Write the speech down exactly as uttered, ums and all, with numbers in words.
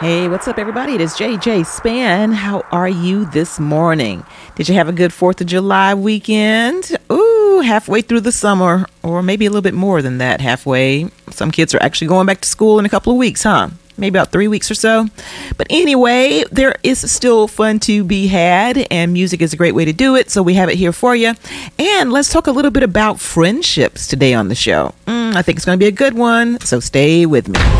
Hey, what's up, everybody? It is J J Span. How are you this morning? Did you have a good fourth of July weekend? Ooh, halfway through the summer, or maybe a little bit more than that, halfway. Some kids are actually going back to school in a couple of weeks, huh? Maybe about three weeks or so. But anyway, there is still fun to be had, and music is a great way to do it, so we have it here for you. And let's talk a little bit about friendships today on the show. Mm, I think it's going to be a good one, so stay with me.